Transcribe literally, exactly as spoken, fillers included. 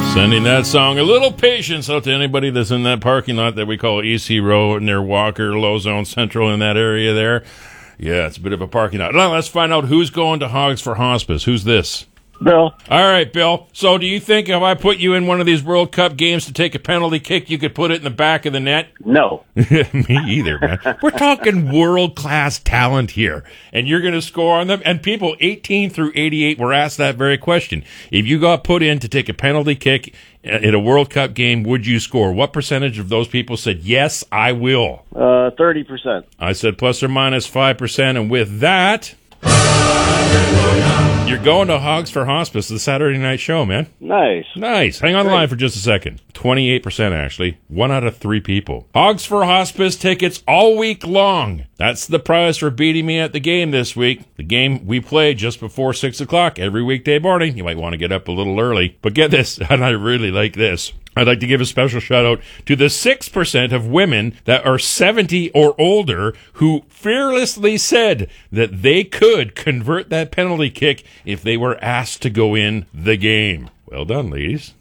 Sending that song a little patience out to anybody that's in that parking lot that we call E C Row near Walker, Low Zone Central in that area there. Yeah, it's a bit of a parking lot. Now, let's find out who's going to Hogs for Hospice. Who's this? Bill. All right, Bill. So do you think if I put you in one of these World Cup games to take a penalty kick, you could put it in the back of the net? No. Me either, man. We're talking world-class talent here, and you're going to score on them. And people eighteen through eighty-eight were asked that very question. If you got put in to take a penalty kick in a World Cup game, would you score? What percentage of those people said, yes, I will? Uh, thirty percent. I said plus or minus five percent, and with that... You're going to Hogs for Hospice, the Saturday night show, man. Nice. Nice. Hang on the line for just a second. twenty-eight percent, actually. One out of three people. Hogs for Hospice tickets all week long. That's the prize for beating me at the game this week. The game we play just before six o'clock every weekday morning. You might want to get up a little early. But get this, and I really like this. I'd like to give a special shout out to the six percent of women that are seventy or older who fearlessly said that they could convert that penalty kick if they were asked to go in the game. Well done, ladies.